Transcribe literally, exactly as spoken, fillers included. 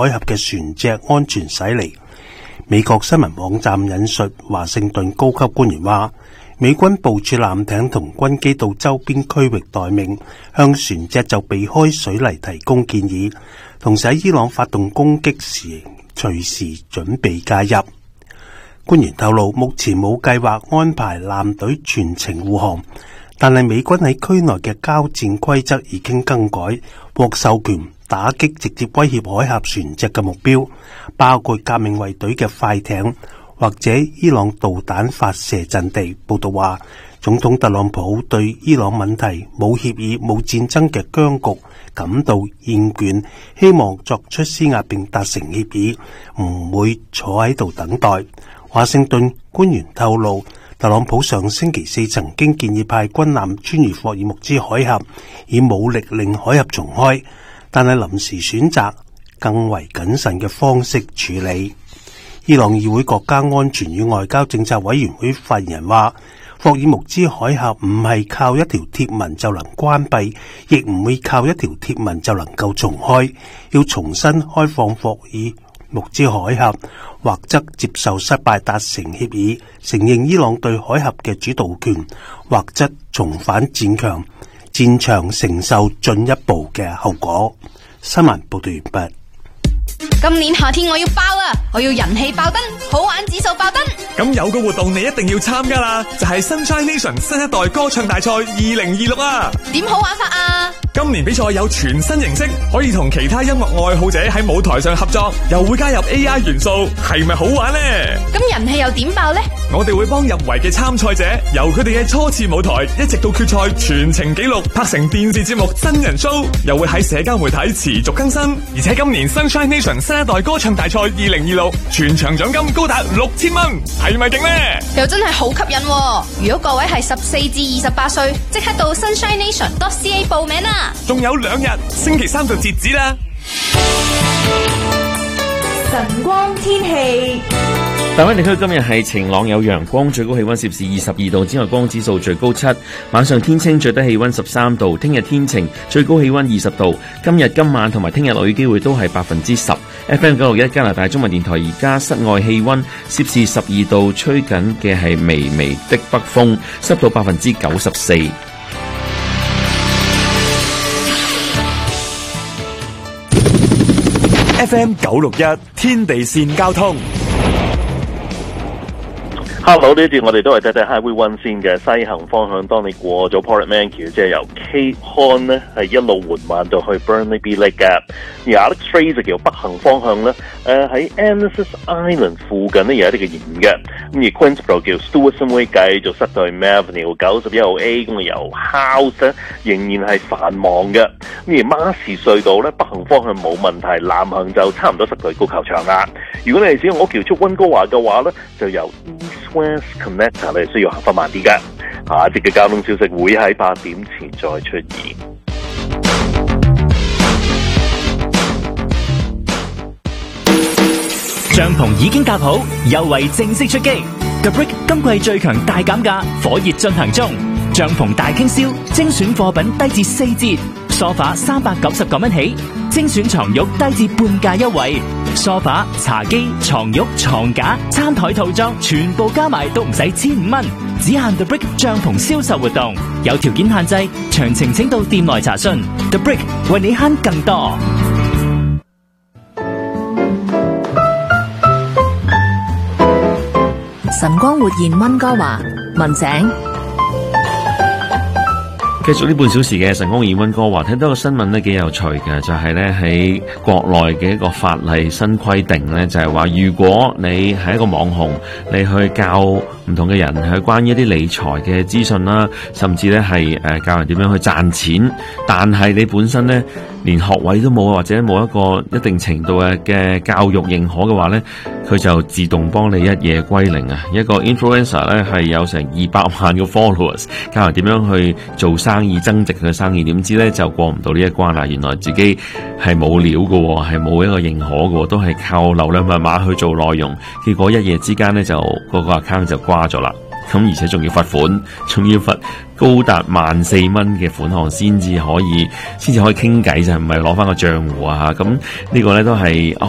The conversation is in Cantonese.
海峽嘅船隻安全駛離。美國新聞網站引述華盛頓高級官員話，美軍部署艦艇同軍機到周邊區域待命，向船隻就避開水泥提供建議，同時喺伊朗發動攻擊時隨時準備介入。官員透露，目前冇計劃安排艦隊全程護航，但係美軍喺區內嘅交戰規則已經更改，獲授權打擊直接威脅海峽船隻嘅目標，包括革命衛隊嘅快艇或者伊朗導彈發射陣地。報道話，總統特朗普對伊朗問題冇協議、冇戰爭嘅僵局感到厭倦，希望作出施壓並達成協議，唔會坐喺度等待。華盛頓官員透露，特朗普上星期四曾經建議派軍艦穿越霍爾木茲海峽，以武力令海峽重開，但係臨時選擇更為謹慎嘅方式處理。伊朗議會國家安全與外交政策委員會發言人話，霍爾木茲海峽唔係靠一條鐵紋就能關閉，亦唔會靠一條鐵紋就能夠重開，要重新開放霍爾木茲海峽，或者接受失敗達成協議，承認伊朗對海峽嘅主導權，或者重返戰場，戰場承受進一步嘅後果。新聞報道完畢。 今年夏天我要爆啊！我要人氣爆燈，好玩指數爆燈。 咁有個活動你一定要參加啦，就係 Sunshine Nation 新一代歌唱大賽二零二六啊！ 點好玩法啊？ 今年比賽有全新形式，可以同其他音樂愛好者喺舞台上合作，又會加入 A I 元素，係咪好玩呢？ 咁人氣又點爆呢？ 我哋會幫入圍嘅參賽者，由佢哋嘅初次舞台一直到決賽全程紀錄，拍成電視節目真人 show， 又會喺社交媒體持續更新。而且今年 Sunshine Nation 新一代歌唱大賽二零二六全場獎金高達六千蚊，係咪勁呢？ 又真係好吸引喎！如果各位係十四至二十八歲，即刻到 sunshine nation dot c a 報名啦！ 仲有兩日，星期三就截止啦。 晨光天氣。 大灣地區今日係晴朗有陽光，最高氣溫攝氏二十二度，紫外光指數最高七。晚上天清，最低氣溫十三度。聽日天晴，最高氣溫二十度。今日今晚同埋聽日落雨機會都係百分之十。F M 九六一加拿大中文電台，而家室外氣溫攝氏十二度，吹緊嘅係微微的北風，濕度百分之九十四。 F M 九六一天地線交通。 Hello， 呢一節我哋都係睇睇 Highway One 線嘅西行方向，當你過咗 Portman 橋，即係由 Cape Horn 咧係一路緩慢到去 Burnaby Lake 嘅。而 Alex Fraser 橋北行方向咧，誒喺 Annecy Island 附近咧有一啲嘅延誤嘅。咁而 Queensborough 橋 Stewardson Way 繼續塞到去 Melville 九十一號 A， 咁啊由 House 咧仍然係繁忙嘅。咁而馬士隧道咧北行方向冇問題，南行就差唔多塞到去高球場啦。如果你係使用我橋出溫哥華嘅話咧，就由 East West Connector 你需要行翻慢啲嘅。下一節嘅交通消息會喺八點前再出現。 帳篷已經搭好，優惠正式出擊。The Brick 今季最強大減價，火熱進行中。帳篷大傾銷，精選貨品低至四折，梳化三百九十九蚊起，精選床褥低至半價優惠。梳化、茶几、床褥、床架、餐台套裝全部加埋都唔使千五蚊，只限 The Brick 帳篷銷售活動，有條件限制，詳情請到店內查詢。The Brick 為你慳更多。 晨光活現溫哥華，文井。 繼續呢半小時嘅晨光活現溫哥華，睇到個新聞呢幾有趣嘅，就係呢喺國內嘅一個法例新規定呢，就係話如果你係一個網紅，你去教唔同嘅人去關於一啲理財嘅資訊啦，甚至呢係誒教人點樣去賺錢，但係你本身呢連學位都冇，或者冇一個一定程度嘅嘅教育認可嘅話呢，佢就自動幫你一夜歸零啊！一個 influencer 呢係有成二百萬嘅 followers， 教人點樣去做生意增值佢嘅生意，點知呢就過唔到呢一關啦！原來自己係冇料嘅，係冇一個認可嘅，都係靠流量密碼去做內容，結果一夜之間呢就嗰個 account 就瓜咗啦。咁而且仲要罰款，仲要罰高達萬四蚊嘅款項先至可以，先至可以傾偈，就唔係攞翻個賬戶啊！咁呢個咧都係